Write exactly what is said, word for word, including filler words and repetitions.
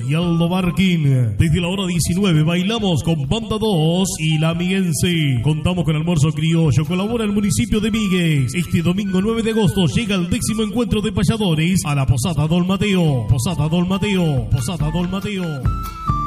y Aldo Barquín. Desde la hora diecinueve bailamos con Banda dos y La Miguense. Contamos con almuerzo criollo, colabora el municipio de Migues. Este domingo nueve de agosto llega el décimo encuentro de payadores a la Posada Don Mateo. Posada Don Mateo, Posada Don Mateo.